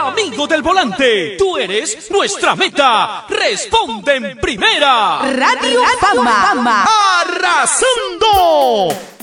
Amigo del volante, tú eres nuestra meta. Responde en primera. Radio Fama. ¡Arrasando!